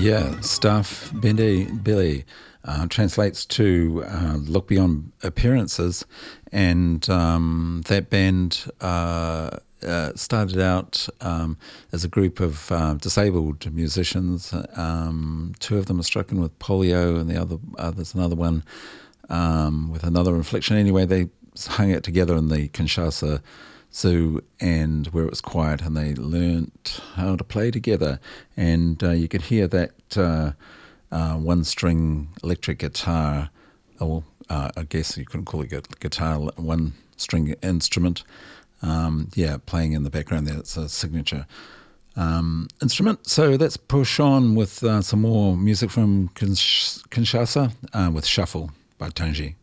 Yeah, Staff Bende Billy translates to look beyond appearances, and that band started out as a group of disabled musicians. Two of them are stricken with polio, and there's another one with another affliction. Anyway, they hung it together in the Kinshasa Zoo, and where it was quiet, and they learnt how to play together. And you could hear that one-string electric guitar, or I guess you couldn't call it guitar, one-string instrument, playing in the background there. It's a signature instrument. So let's push on with some more music from Kinshasa with Shuffle by Tanji.